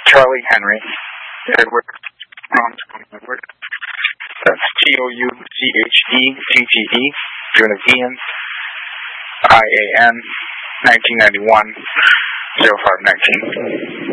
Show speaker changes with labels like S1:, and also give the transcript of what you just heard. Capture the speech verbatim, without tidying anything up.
S1: Charlie Henry Edward Edward. That's T O U C H E T T E. June of Ian. I A N. nineteen ninety-one. oh five nineteen.